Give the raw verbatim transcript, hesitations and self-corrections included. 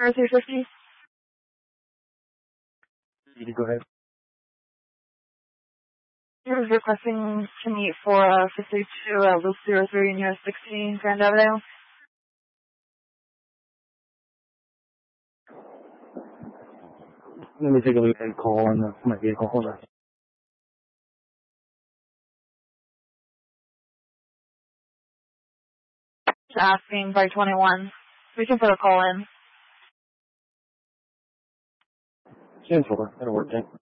or three fifty. Go ahead. You're requesting to meet for uh, fifty-two at Loop zero three in U S sixteen Grand Avenue. Let me take a look at the call on the, my vehicle. Hold on. Just asking by twenty-one. We can put a call in. ten four. That'll work, then.